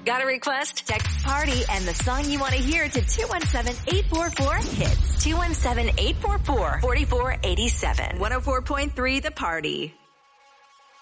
Got a request? Text Party and the song you want to hear to 217-844-HITS. 217-844-4487. 104.3 The Party.